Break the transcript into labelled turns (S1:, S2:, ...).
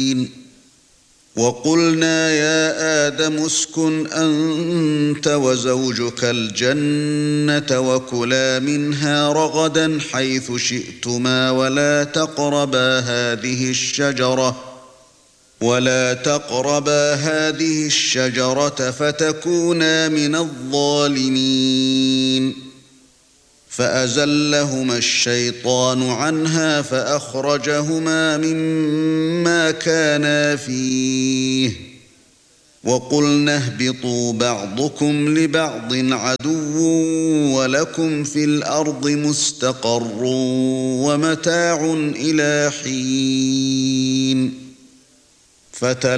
S1: وَقُلْنَا يَا آدَمُ اسْكُنْ أَنْتَ وَزَوْجُكَ الْجَنَّةَ وَكُلَا مِنْهَا رَغَدًا حَيْثُ شِئْتُمَا وَلَا تَقْرَبَا هَذِهِ الشَّجَرَةَ فَتَكُونَا مِنَ الظَّالِمِينَ فَأَزَلَّهُمَا الشَّيْطَانُ عَنْهَا فَأَخْرَجَهُمَا مِمَّا كَانَا فِيهِ وَقُلْنَا اهْبِطُوا بَعْضُكُمْ لِبَعْضٍ عَدُوٌّ وَلَكُمْ فِي الْأَرْضِ مُسْتَقَرٌّ وَمَتَاعٌ إِلَى حِينٍ